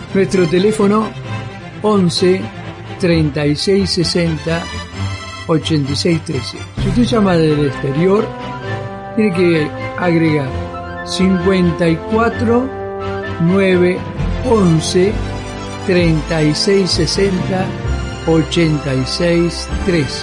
Nuestro teléfono 11 36 60 86 13. Si usted llama del exterior, tiene que agregar 54 9 11 36 60 86 13.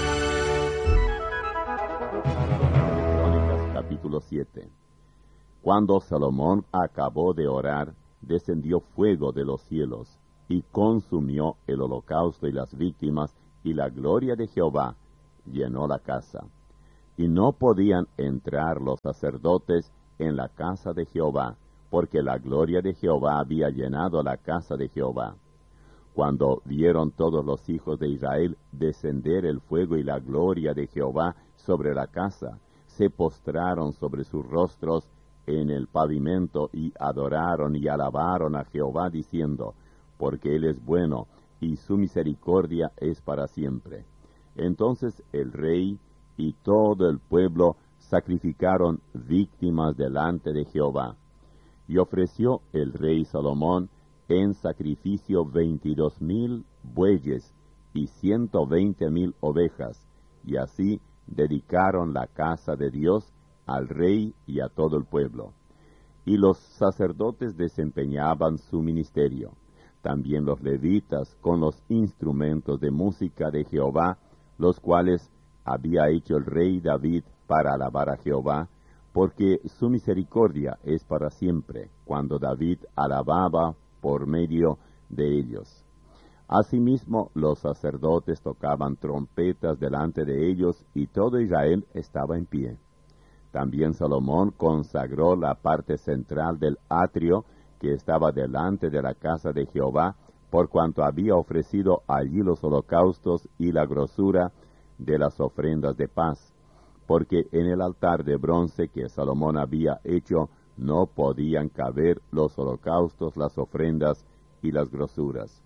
Capítulo 7. Cuando Salomón acabó de orar, descendió fuego de los cielos, y consumió el holocausto y las víctimas, y la gloria de Jehová llenó la casa. Y no podían entrar los sacerdotes en la casa de Jehová, porque la gloria de Jehová había llenado la casa de Jehová. Cuando vieron todos los hijos de Israel descender el fuego y la gloria de Jehová sobre la casa, se postraron sobre sus rostros en el pavimento y adoraron y alabaron a Jehová diciendo, porque Él es bueno y su misericordia es para siempre. Entonces el rey y todo el pueblo sacrificaron víctimas delante de Jehová. Y ofreció el rey Salomón en sacrificio 22,000 bueyes y 120,000 ovejas, y así dedicaron la casa de Dios al rey y a todo el pueblo. Y los sacerdotes desempeñaban su ministerio, también los levitas con los instrumentos de música de Jehová, los cuales había hecho el rey David para alabar a Jehová, porque su misericordia es para siempre, cuando David alababa por medio de ellos. Asimismo, los sacerdotes tocaban trompetas delante de ellos, y todo Israel estaba en pie. También Salomón consagró la parte central del atrio que estaba delante de la casa de Jehová, por cuanto había ofrecido allí los holocaustos y la grosura de las ofrendas de paz, porque en el altar de bronce que Salomón había hecho no podían caber los holocaustos, las ofrendas y las grosuras.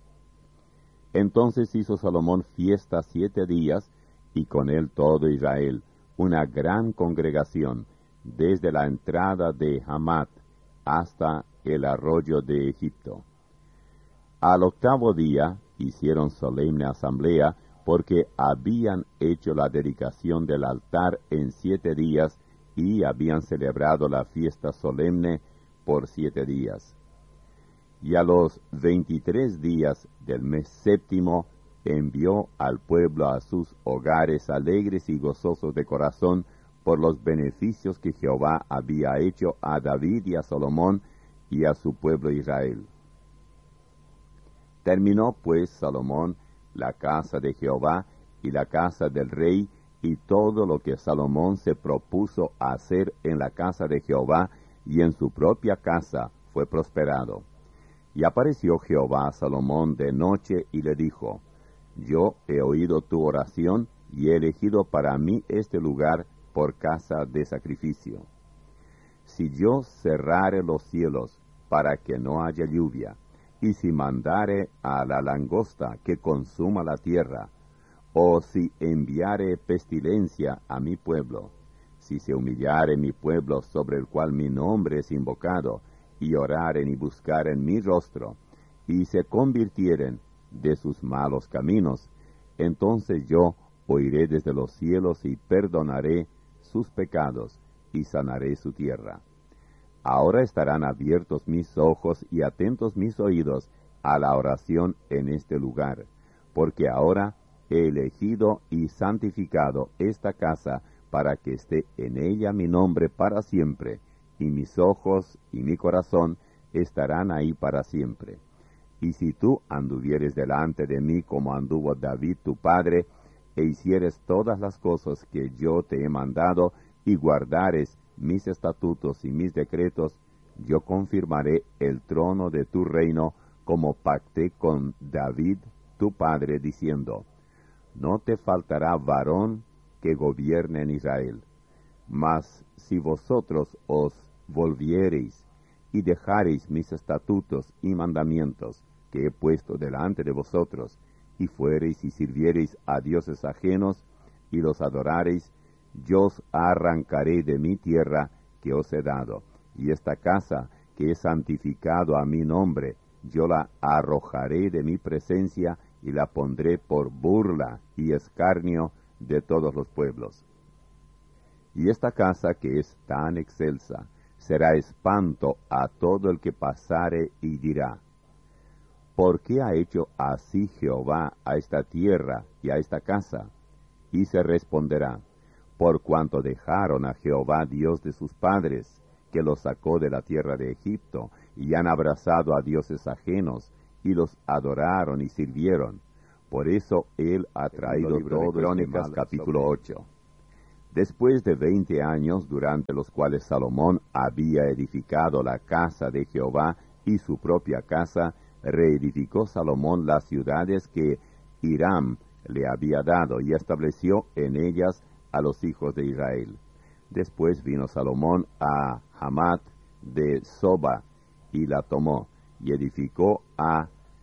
Entonces hizo Salomón fiesta 7 días, y con él todo Israel, una gran congregación, desde la entrada de Hamat hasta el arroyo de Egipto. Al 8º día hicieron solemne asamblea, porque habían hecho la dedicación del altar en 7 días, y habían celebrado la fiesta solemne por 7 días. Y a los 23 días del mes 7º envió al pueblo a sus hogares alegres y gozosos de corazón por los beneficios que Jehová había hecho a David y a Salomón y a su pueblo Israel. Terminó pues Salomón la casa de Jehová y la casa del rey, y todo lo que Salomón se propuso hacer en la casa de Jehová y en su propia casa fue prosperado. Y apareció Jehová a Salomón de noche y le dijo, yo he oído tu oración y he elegido para mí este lugar por casa de sacrificio. Si yo cerrare los cielos para que no haya lluvia, y si mandare a la langosta que consuma la tierra, o si enviare pestilencia a mi pueblo, si se humillare mi pueblo sobre el cual mi nombre es invocado, y oraren y buscaren mi rostro, y se convirtieren de sus malos caminos, entonces yo oiré desde los cielos y perdonaré sus pecados, y sanaré su tierra. Ahora estarán abiertos mis ojos y atentos mis oídos a la oración en este lugar, porque ahora he elegido y santificado esta casa para que esté en ella mi nombre para siempre, y mis ojos y mi corazón estarán ahí para siempre. Y si tú anduvieres delante de mí como anduvo David tu padre, e hicieres todas las cosas que yo te he mandado, y guardares mis estatutos y mis decretos, yo confirmaré el trono de tu reino, como pacté con David tu padre, diciendo, no te faltará varón que gobierne en Israel. Mas si vosotros os volviereis y dejareis mis estatutos y mandamientos que he puesto delante de vosotros, y fuereis y sirviereis a dioses ajenos, y los adorareis, yo os arrancaré de mi tierra que os he dado, y esta casa que he santificado a mi nombre, yo la arrojaré de mi presencia y la pondré por burla y escarnio de todos los pueblos. Y esta casa que es tan excelsa será espanto a todo el que pasare y dirá: ¿por qué ha hecho así Jehová a esta tierra y a esta casa? Y se responderá: por cuanto dejaron a Jehová Dios de sus padres, que los sacó de la tierra de Egipto, y han abrazado a dioses ajenos, y los adoraron y sirvieron. Por eso él ha traído todo. Crónicas capítulo 8. Después de 20 años, durante los cuales Salomón había edificado la casa de Jehová y su propia casa, reedificó Salomón las ciudades que Hiram le había dado, y estableció en ellas a los hijos de Israel. Después vino Salomón a Hamat de Soba, y la tomó, y edificó a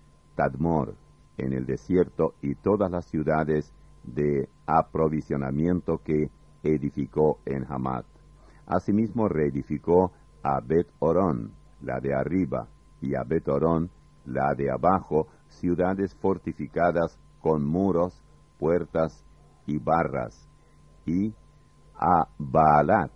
Tadmor en el desierto, y todas las ciudades de aprovisionamiento que edificó en Hamat. Asimismo reedificó a Bet-Orón, la de arriba, y a Bet-Orón, la de abajo, ciudades fortificadas con muros, puertas y barras, y a Baalat,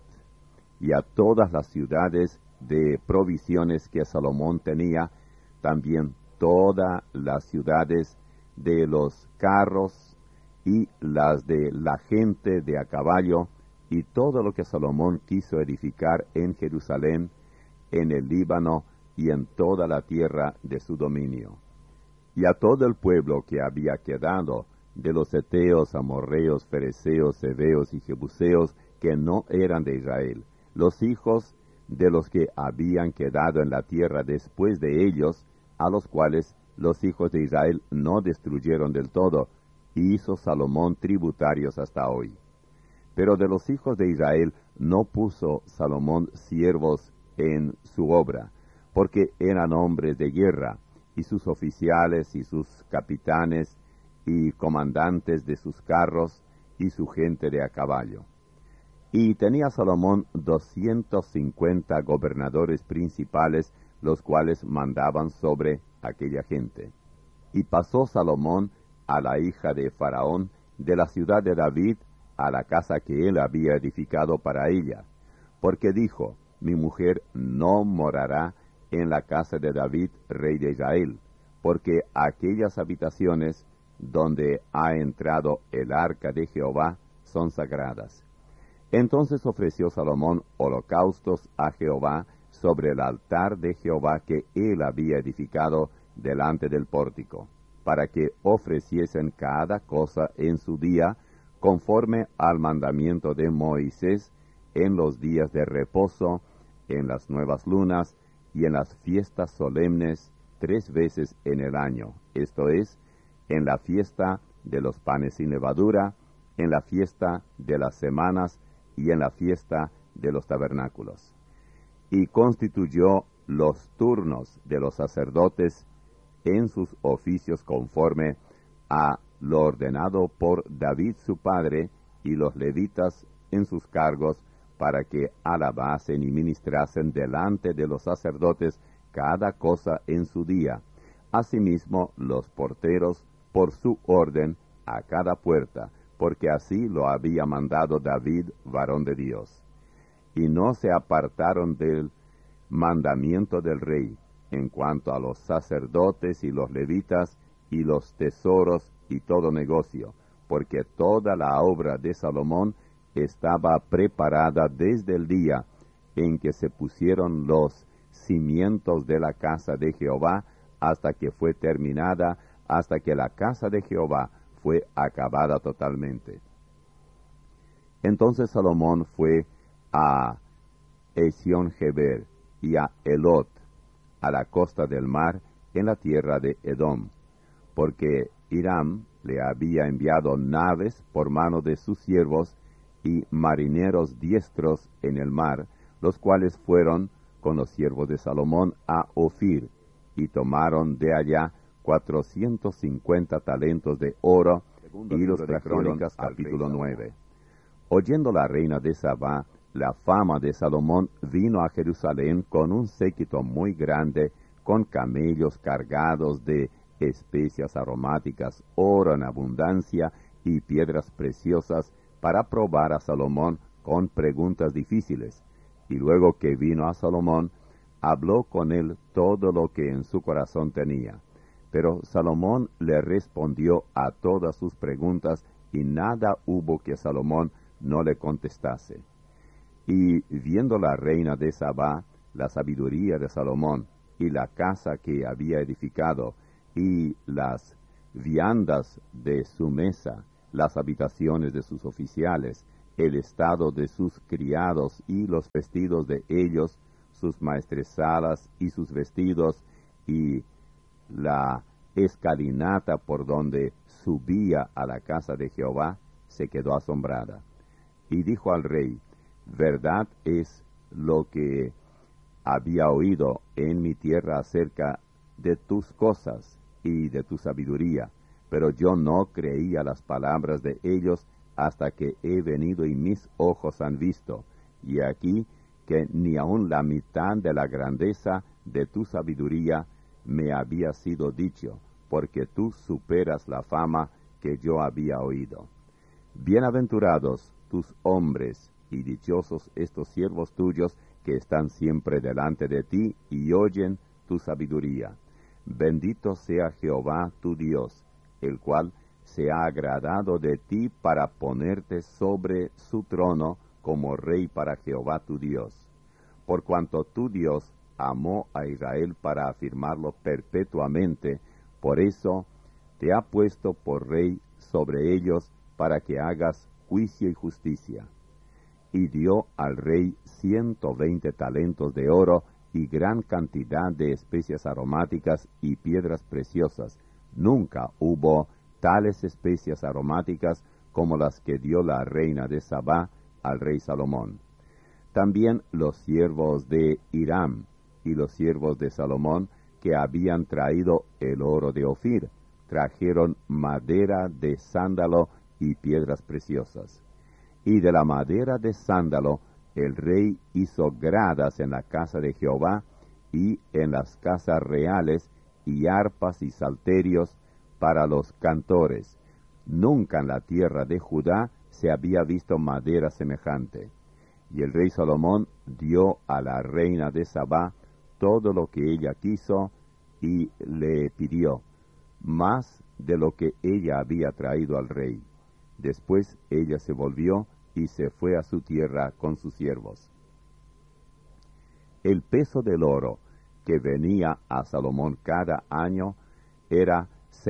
y a todas las ciudades de provisiones que Salomón tenía, también todas las ciudades de los carros y las de la gente de a caballo, y todo lo que Salomón quiso edificar en Jerusalén, en el Líbano y en toda la tierra de su dominio. Y a todo el pueblo que había quedado, de los heteos, amorreos, fereceos, heveos y jebuseos, que no eran de Israel, los hijos de los que habían quedado en la tierra después de ellos, a los cuales los hijos de Israel no destruyeron del todo, hizo Salomón tributarios hasta hoy. Pero de los hijos de Israel no puso Salomón siervos en su obra, porque eran hombres de guerra, y sus oficiales y sus capitanes y comandantes de sus carros y su gente de a caballo. Y tenía Salomón 250 gobernadores principales, los cuales mandaban sobre aquella gente. Y pasó Salomón a la hija de Faraón de la ciudad de David a la casa que él había edificado para ella, porque dijo: mi mujer no morará en la casa de David, rey de Israel, porque aquellas habitaciones donde ha entrado el arca de Jehová son sagradas. Entonces ofreció Salomón holocaustos a Jehová sobre el altar de Jehová que él había edificado delante del pórtico, para que ofreciesen cada cosa en su día, conforme al mandamiento de Moisés, en los días de reposo, en las nuevas lunas y en las fiestas solemnes 3 veces en el año, esto es, en la fiesta de los panes sin levadura, en la fiesta de las semanas y en la fiesta de los tabernáculos. Y constituyó los turnos de los sacerdotes en sus oficios conforme a lo ordenado por David su padre, y los levitas en sus cargos, para que alabasen y ministrasen delante de los sacerdotes cada cosa en su día. Asimismo los porteros por su orden a cada puerta, porque así lo había mandado David, varón de Dios. Y no se apartaron del mandamiento del rey, en cuanto a los sacerdotes y los levitas, y los tesoros y todo negocio, porque toda la obra de Salomón estaba preparada desde el día en que se pusieron los cimientos de la casa de Jehová, hasta que fue terminada, hasta que la casa de Jehová fue acabada totalmente. Entonces Salomón fue a Esión-Geber y a Elot, a la costa del mar, en la tierra de Edom, porque Hiram le había enviado naves por mano de sus siervos y marineros diestros en el mar, los cuales fueron con los siervos de Salomón a Ofir, y tomaron de allá 450 talentos de oro, y los trajeron. Capítulo 9. Oyendo la reina de Sabá la fama de Salomón, vino a Jerusalén con un séquito muy grande, con camellos cargados de especias aromáticas, oro en abundancia y piedras preciosas, para probar a Salomón con preguntas difíciles. Y luego que vino a Salomón, habló con él todo lo que en su corazón tenía. Pero Salomón le respondió a todas sus preguntas, y nada hubo que Salomón no le contestase. Y viendo la reina de Sabá la sabiduría de Salomón, y la casa que había edificado, y las viandas de su mesa, las habitaciones de sus oficiales, el estado de sus criados y los vestidos de ellos, sus maestresalas y sus vestidos, y la escalinata por donde subía a la casa de Jehová, se quedó asombrada. Y dijo al rey: verdad es lo que había oído en mi tierra acerca de tus cosas y de tu sabiduría, pero yo no creía las palabras de ellos hasta que he venido y mis ojos han visto, y aquí que ni aun la mitad de la grandeza de tu sabiduría me había sido dicho, porque tú superas la fama que yo había oído. Bienaventurados tus hombres, y dichosos estos siervos tuyos que están siempre delante de ti y oyen tu sabiduría. Bendito sea Jehová tu Dios, el cual se ha agradado de ti para ponerte sobre su trono como rey para Jehová tu Dios. Por cuanto tu Dios amó a Israel para afirmarlo perpetuamente, por eso te ha puesto por rey sobre ellos, para que hagas juicio y justicia. Y dio al rey 120 talentos de oro, y gran cantidad de especias aromáticas y piedras preciosas. Nunca hubo tales especias aromáticas como las que dio la reina de Sabá al rey Salomón. También los siervos de Hiram y los siervos de Salomón, que habían traído el oro de Ofir, trajeron madera de sándalo y piedras preciosas. Y de la madera de sándalo el rey hizo gradas en la casa de Jehová y en las casas reales, y arpas y salterios para los cantores. Nunca en la tierra de Judá se había visto madera semejante. Y el rey Salomón dio a la reina de Sabá todo lo que ella quiso y le pidió, más de lo que ella había traído al rey. Después ella se volvió y se fue a su tierra con sus siervos. El peso del oro que venía a Salomón cada año era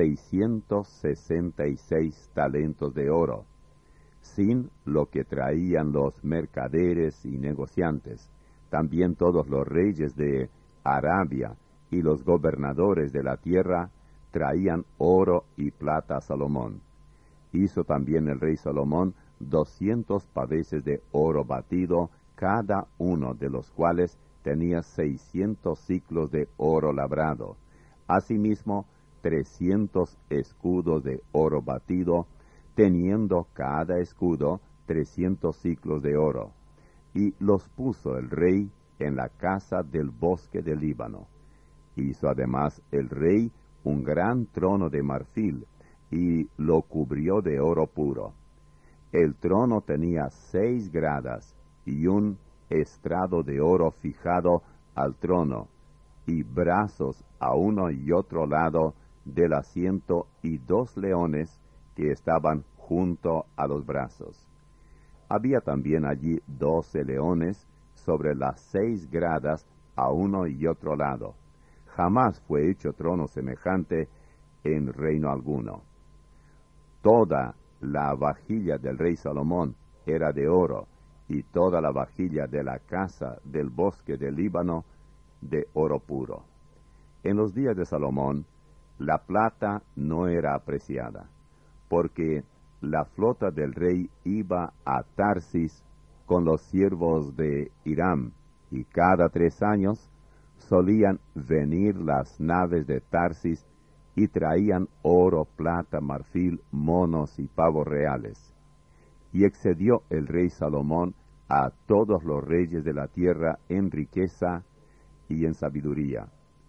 666 talentos de oro, sin lo que traían los mercaderes y negociantes. También todos los reyes de Arabia y los gobernadores de la tierra traían oro y plata a Salomón. Hizo también el rey Salomón 200 paveses de oro batido, cada uno de los cuales tenía 600 siclos de oro labrado. Asimismo, 300 escudos de oro batido, teniendo cada escudo 300 siclos de oro. Y los puso el rey en la casa del bosque del Líbano. Hizo además el rey un gran trono de marfil, y lo cubrió de oro puro. El trono tenía 6 gradas, y un estrado de oro fijado al trono, y brazos a uno y otro lado del asiento, y 2 leones que estaban junto a los brazos. Había también allí 12 leones sobre las 6 gradas a uno y otro lado. Jamás fue hecho trono semejante en reino alguno. Toda la vajilla del rey Salomón era de oro, y toda la vajilla de la casa del bosque del Líbano de oro puro. En los días de Salomón, la plata no era apreciada, porque la flota del rey iba a Tarsis con los siervos de Hiram, y cada 3 años solían venir las naves de Tarsis y traían oro, plata, marfil, monos y pavos reales. Y excedió el rey Salomón a todos los reyes de la tierra en riqueza y en sabiduría.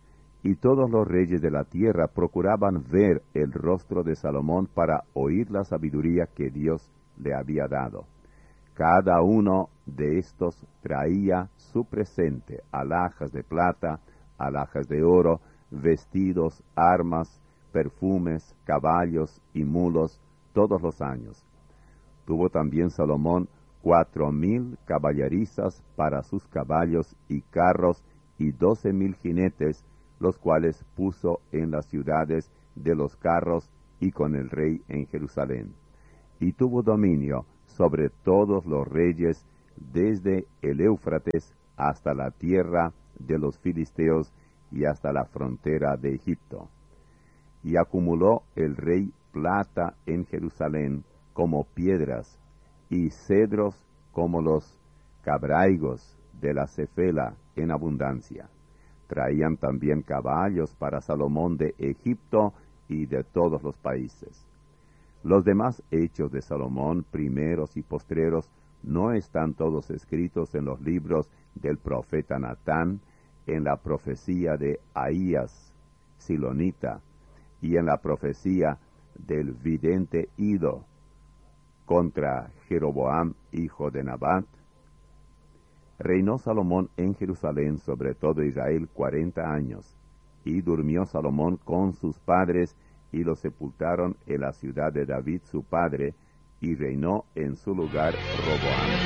Y todos los reyes de la tierra procuraban ver el rostro de Salomón para oír la sabiduría que Dios le había dado. Cada uno de estos traía su presente: alhajas de plata, alhajas de oro, vestidos, armas, perfumes, caballos y mulos, todos los años. Tuvo también Salomón 4,000 caballerizas para sus caballos y carros, y 12,000 jinetes, los cuales puso en las ciudades de los carros y con el rey en Jerusalén. Y tuvo dominio sobre todos los reyes, desde el Éufrates hasta la tierra de los filisteos y hasta la frontera de Egipto. Y acumuló el rey plata en Jerusalén como piedras, y cedros como los cabraigos de la Cefela en abundancia. Traían también caballos para Salomón de Egipto y de todos los países. Los demás hechos de Salomón, primeros y postreros, no están todos escritos en los libros del profeta Natán, en la profecía de Ahías, Silonita, y en la profecía del vidente Ido contra Jeroboam, hijo de Nabat. Reinó Salomón en Jerusalén sobre todo Israel 40 años, y durmió Salomón con sus padres, y lo sepultaron en la ciudad de David su padre, y reinó en su lugar Roboam.